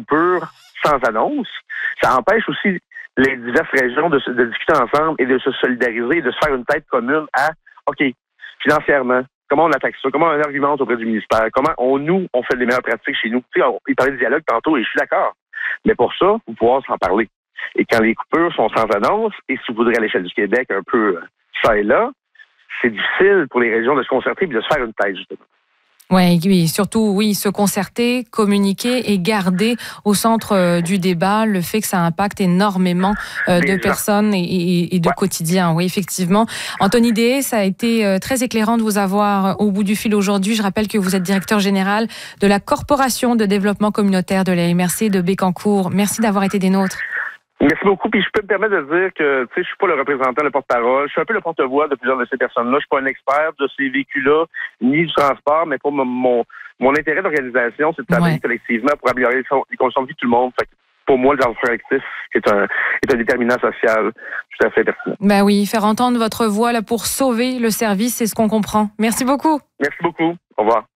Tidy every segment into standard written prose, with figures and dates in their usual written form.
coupures sans annonce, ça empêche aussi les diverses régions de discuter ensemble et de se solidariser et de se faire une tête commune à, OK, financièrement, comment on attaque ça, comment on argumente auprès du ministère, comment on fait des meilleures pratiques chez nous. Tu sais, il parlait de dialogue tantôt et je suis d'accord. Mais pour ça, il faut pouvoir s'en parler. Et quand les coupures sont sans annonce, et si vous voudrez à l'échelle du Québec un peu ça et là, c'est difficile pour les régions de se concerter et de se faire une tête, justement. Oui, surtout, se concerter, communiquer et garder au centre du débat le fait que ça impacte énormément de personnes et de quotidien. Oui, effectivement. Anthony Deshaies, ça a été très éclairant de vous avoir au bout du fil aujourd'hui. Je rappelle que vous êtes directeur général de la Corporation de développement communautaire de la MRC de Bécancour. Merci d'avoir été des nôtres. Merci beaucoup. Puis je peux me permettre de dire que, tu sais, je suis pas le représentant, le porte-parole. Je suis un peu le porte-voix de plusieurs de ces personnes-là. Je suis pas un expert de ces véhicules-là, ni du transport, mais pour mon intérêt d'organisation, c'est de travailler collectivement pour améliorer les conditions de vie de tout le monde. Fait que pour moi, le dialogue collectif est un déterminant social tout à fait pertinent. Ben oui, faire entendre votre voix là pour sauver le service, c'est ce qu'on comprend. Merci beaucoup. Merci beaucoup. Au revoir.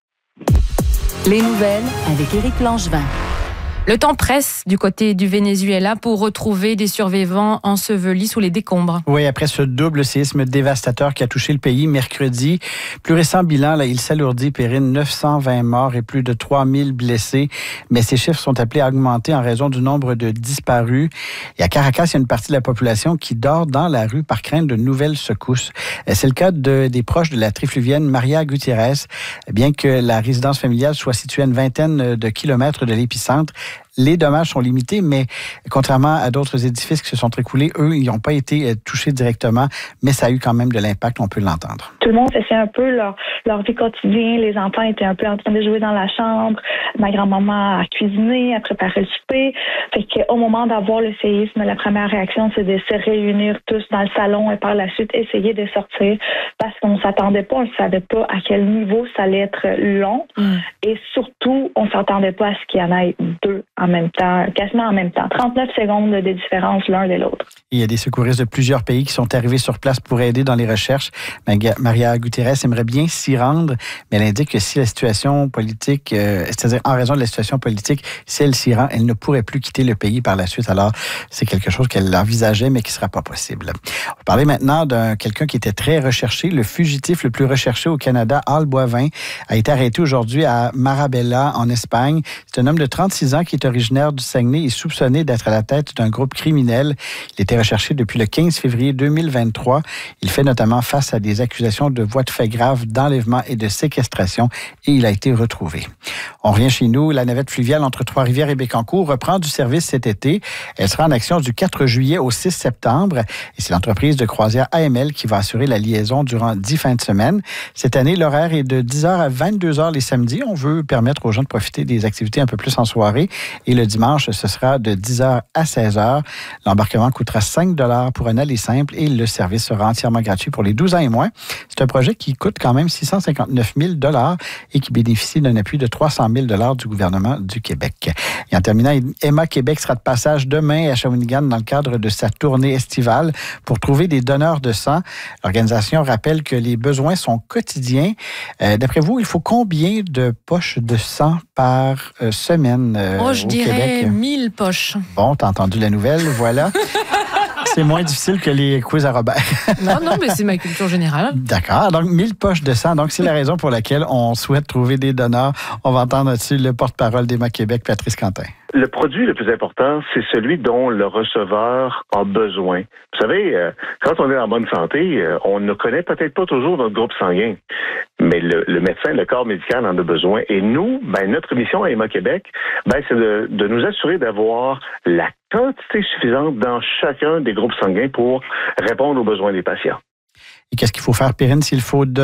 Les nouvelles avec Éric Langevin. Le temps presse du côté du Venezuela pour retrouver des survivants ensevelis sous les décombres. Oui, après ce double séisme dévastateur qui a touché le pays mercredi. Plus récent bilan, là, il s'alourdit, Perrine, 920 morts et plus de 3000 blessés. Mais ces chiffres sont appelés à augmenter en raison du nombre de disparus. Et à Caracas, il y a une partie de la population qui dort dans la rue par crainte de nouvelles secousses. C'est le cas des proches de la trifluvienne Maria Gutiérrez. Bien que la résidence familiale soit située à une vingtaine de kilomètres de l'épicentre, les dommages sont limités, mais contrairement à d'autres édifices qui se sont écoulés, eux, ils n'ont pas été touchés directement, mais ça a eu quand même de l'impact, on peut l'entendre. Tout le monde faisait un peu leur vie quotidienne. Les enfants étaient un peu en train de jouer dans la chambre. Ma grand-maman a cuisiné, a préparé le souper. Fait qu'au moment d'avoir le séisme, la première réaction, c'est de se réunir tous dans le salon et par la suite essayer de sortir parce qu'on s'attendait pas, on ne savait pas à quel niveau ça allait être long. Et surtout, on s'attendait pas à ce qu'il y en ait deux en même temps, quasiment en même temps. 39 secondes de différence l'un de l'autre. Il y a des secouristes de plusieurs pays qui sont arrivés sur place pour aider dans les recherches. Maria Gutiérrez aimerait bien s'y rendre, mais elle indique que si la situation politique, c'est-à-dire en raison de la situation politique, si elle s'y rend, elle ne pourrait plus quitter le pays par la suite. Alors, c'est quelque chose qu'elle envisageait, mais qui ne sera pas possible. On va parler maintenant d'un quelqu'un qui était très recherché. Le fugitif le plus recherché au Canada, Al Boivin, a été arrêté aujourd'hui à Marabella, en Espagne. C'est un homme de 36 ans qui est originaire du Saguenay et soupçonné d'être à la tête d'un groupe criminel. Il était recherché depuis le 15 février 2023. Il fait notamment face à des accusations de voies de fait graves, d'enlèvement et de séquestration et il a été retrouvé. On revient chez nous. La navette fluviale entre Trois-Rivières et Bécancour reprend du service cet été. Elle sera en action du 4 juillet au 6 septembre et c'est l'entreprise de croisière AML qui va assurer la liaison durant 10 fins de semaine. Cette année, l'horaire est de 10h à 22h les samedis. On veut permettre aux gens de profiter des activités un peu plus en soirée. Et le dimanche, ce sera de 10h à 16h. L'embarquement coûtera 5 $ pour un aller simple et le service sera entièrement gratuit pour les 12 ans et moins. C'est un projet qui coûte quand même 659 000 $ et qui bénéficie d'un appui de 300 000 $ du gouvernement du Québec. Et en terminant, Emma Québec sera de passage demain à Shawinigan dans le cadre de sa tournée estivale pour trouver des donneurs de sang. L'organisation rappelle que les besoins sont quotidiens. D'après vous, il faut combien de poches de sang par semaine je dirais 1000 poches. Bon, t'as entendu la nouvelle, voilà. C'est moins difficile que les quiz à Robert. Non, mais c'est ma culture générale. D'accord. Donc, 1000 poches de sang. Donc, c'est la raison pour laquelle on souhaite trouver des donneurs. On va entendre là-dessus le porte-parole d'Emma Québec, Patrice Quentin. Le produit le plus important, c'est celui dont le receveur a besoin. Vous savez, quand on est en bonne santé, on ne connaît peut-être pas toujours notre groupe sanguin, mais le médecin, le corps médical en a besoin. Et nous, notre mission à Emma Québec, c'est de nous assurer d'avoir la quantité suffisante dans chacun des groupes sanguins pour répondre aux besoins des patients. Et qu'est-ce qu'il faut faire, Perrine, si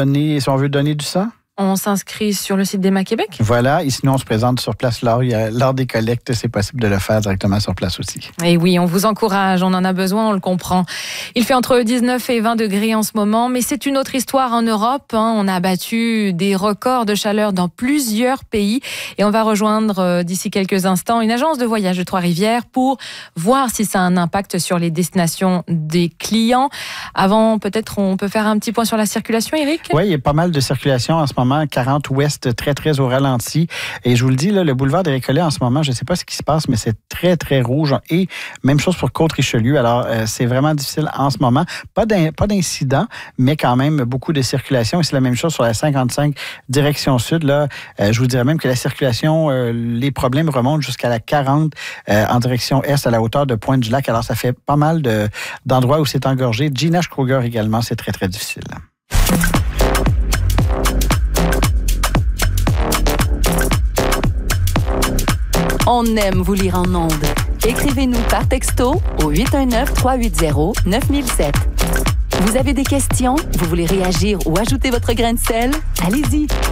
on veut donner du sang? On s'inscrit sur le site d'Emma Québec. Voilà, et sinon on se présente sur place lors des collectes. C'est possible de le faire directement sur place aussi. Et oui, on vous encourage, on en a besoin, on le comprend. Il fait entre 19 et 20 degrés en ce moment, mais c'est une autre histoire en Europe. On a battu des records de chaleur dans plusieurs pays et on va rejoindre d'ici quelques instants une agence de voyage de Trois-Rivières pour voir si ça a un impact sur les destinations des clients. Avant, peut-être on peut faire un petit point sur la circulation, Éric? Oui, il y a pas mal de circulation en ce moment moment, 40 ouest, très, très au ralenti. Et je vous le dis, là, le boulevard des Récollets, en ce moment, je ne sais pas ce qui se passe, mais c'est très, très rouge. Et même chose pour Côte-Richelieu. Alors, c'est vraiment difficile en ce moment. Pas d'incident, mais quand même beaucoup de circulation. Et c'est la même chose sur la 55 direction sud. Là, je vous dirais même que la circulation, les problèmes remontent jusqu'à la 40 en direction est à la hauteur de Pointe-du-Lac. Alors, ça fait pas mal d'endroits où c'est engorgé. Gina Kruger également, c'est très, très difficile. On aime vous lire en ondes. Écrivez-nous par texto au 819-380-9007. Vous avez des questions? Vous voulez réagir ou ajouter votre grain de sel? Allez-y,